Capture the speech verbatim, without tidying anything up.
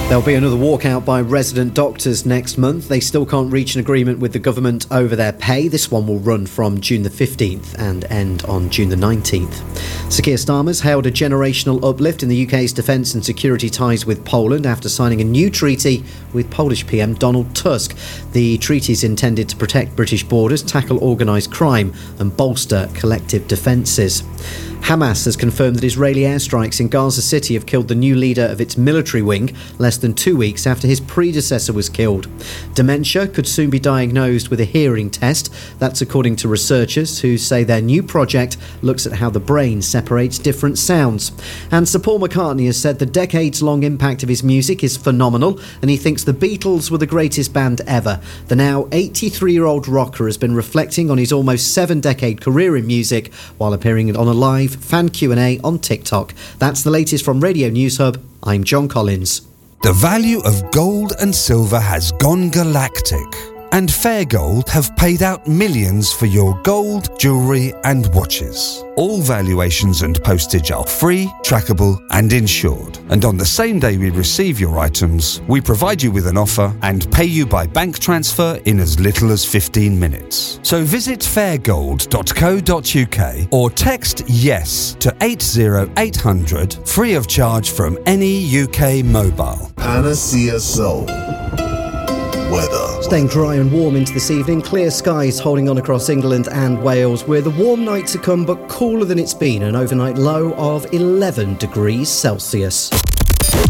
There'll be another walkout by resident doctors next month. They still can't reach an agreement with the government over their pay. This one will run from June the fifteenth and end on June the nineteenth. Sir Keir Starmer's hailed a generational uplift in the U K's defence and security ties with Poland after signing a new treaty with Polish P M Donald Tusk. The treaty is intended to protect British borders, tackle organised crime and bolster collective defences. Hamas has confirmed that Israeli airstrikes in Gaza City have killed the new leader of its military wing less than two weeks after his predecessor was killed. Dementia could soon be diagnosed with a hearing test. That's according to researchers who say their new project looks at how the brain separates different sounds. And Sir Paul McCartney has said the decades-long impact of his music is phenomenal and he thinks the Beatles were the greatest band ever. The now eighty-three-year-old rocker has been reflecting on his almost seven-decade career in music while appearing on a live fan Q and A on TikTok. That's the latest from Radio News Hub. I'm John Collins. The value of gold and silver has gone galactic, and Fair Gold have paid out millions for your gold, jewellery and watches. All valuations and postage are free, trackable and insured. And on the same day we receive your items, we provide you with an offer and pay you by bank transfer in as little as fifteen minutes. So visit fair gold dot co dot uk or text YES to eight zero eight hundred free of charge from any U K mobile. Panacea Soul. Weather. Staying dry and warm into this evening. Clear skies holding on across England and Wales, with a warm night to come but cooler than it's been. An overnight low of eleven degrees Celsius.